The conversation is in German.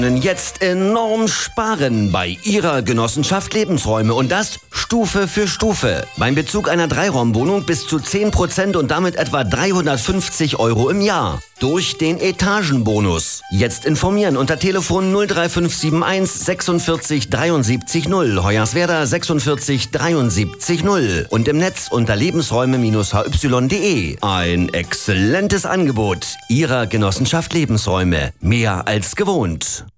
Jetzt enorm sparen bei Ihrer Genossenschaft Lebensräume und das Stufe für Stufe. Beim Bezug einer Dreiraumwohnung bis zu 10% und damit etwa 350 € im Jahr. Durch den Etagenbonus. Jetzt informieren unter Telefon 03571 46 73 0, Hoyerswerda 46 73 0 und im Netz unter lebensräume-hy.de. Ein exzellentes Angebot Ihrer Genossenschaft Lebensräume. Mehr als gewohnt.